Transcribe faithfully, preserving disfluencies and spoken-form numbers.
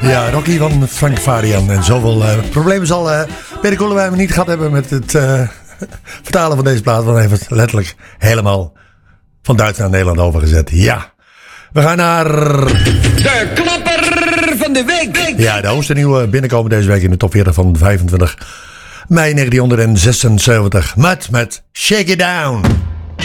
Ja, Rocky van Frank Farian. En zoveel uh, problemen zal uh, Peter Koelewijn niet gehad hebben met het uh, vertalen van deze plaat. Want hij heeft het letterlijk helemaal van Duits naar Nederland overgezet. Ja, we gaan naar... De klapper van de week. Ja, de hoogste nieuwe binnenkomen deze week in de top veertig van vijfentwintig mei negentienhonderdzesenzeventig. Met, met Shake It Down.